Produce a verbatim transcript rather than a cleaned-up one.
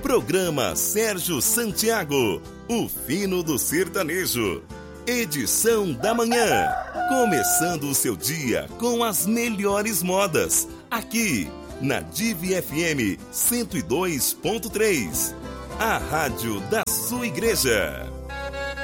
Programa Sérgio Santiago, o fino do sertanejo. Edição da manhã. Começando o seu dia com as melhores modas. Aqui, na Divi F M cento e dois ponto três. A rádio da sua igreja.